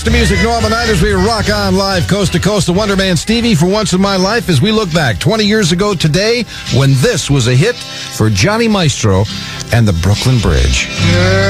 To music, Northern Night, as we rock on live coast to coast. The Wonder Man Stevie for Once in My Life as we look back 20 years ago today when this was a hit for Johnny Maestro and the Brooklyn Bridge.